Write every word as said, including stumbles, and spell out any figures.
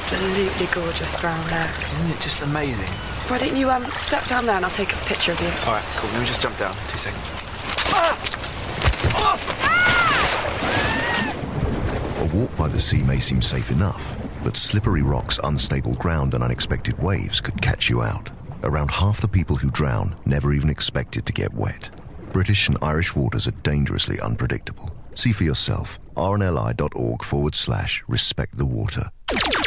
absolutely gorgeous round there. Isn't it just amazing? Why don't you um step down there and I'll take a picture of you? All right, cool. Let me just jump down. Two seconds. A walk by the sea may seem safe enough, but slippery rocks, unstable ground and unexpected waves could catch you out. Around half the people who drown never even expected to get wet. British and Irish waters are dangerously unpredictable. See for yourself. r n l i dot org forward slash respect the water.